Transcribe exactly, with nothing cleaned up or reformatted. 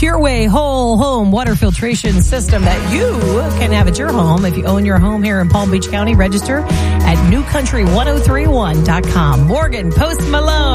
PureWay whole home water filtration system that you can have at your home. If you own your home here in Palm Beach County, register at new country ten thirty-one dot com. Morgan, Post Malone.